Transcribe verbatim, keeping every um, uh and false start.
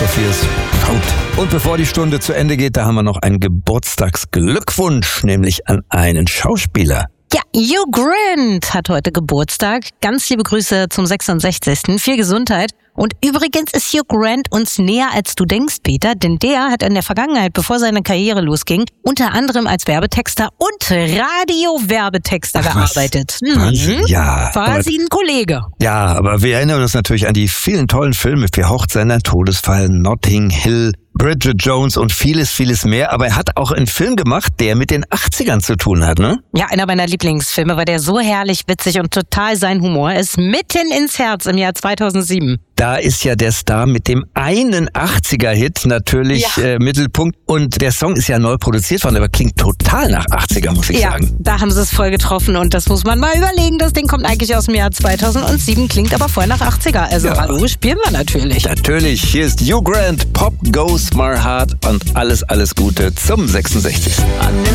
for Fears. Haut. Und bevor die Stunde zu Ende geht, da haben wir noch einen Geburtstagsglückwunsch, nämlich an einen Schauspieler. Ja, Hugh Grant hat heute Geburtstag. Ganz liebe Grüße zum sechsundsechzigsten Viel Gesundheit. Und übrigens ist Hugh Grant uns näher, als du denkst, Peter, denn der hat in der Vergangenheit, bevor seine Karriere losging, unter anderem als Werbetexter und Radio-Werbetexter Ach, gearbeitet. Mhm. Ja. Quasi ein Kollege. Ja, aber wir erinnern uns natürlich an die vielen tollen Filme für Hochzeiten, Todesfall, Notting Hill, Bridget Jones und vieles, vieles mehr. Aber er hat auch einen Film gemacht, der mit den achtzigern zu tun hat, ne? Ja, einer meiner Lieblingsfilme, weil der so herrlich witzig und total sein Humor ist. Mitten ins Herz im Jahr zweitausendsieben. Da ist ja der Star mit dem einen achtziger-Hit natürlich Ja. äh, Mittelpunkt. Und der Song ist ja neu produziert worden, aber klingt total nach achtziger, muss ich Ja, sagen. da haben sie es voll getroffen und das muss man mal überlegen. Das Ding kommt eigentlich aus dem Jahr zweitausendsieben, klingt aber voll nach achtziger. Also Ja. hallo, spielen wir natürlich. Natürlich, hier ist Hugh Grant, Pop Goes My Heart und alles, alles Gute zum sechsundsechzigsten